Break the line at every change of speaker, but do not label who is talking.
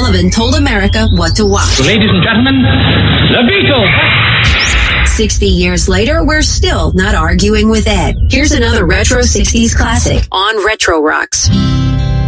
Sullivan told America what to watch.
Ladies and gentlemen, the Beatles.
60 years later, we're still not arguing with Ed. Here's another retro 60s classic on Retro Rocks.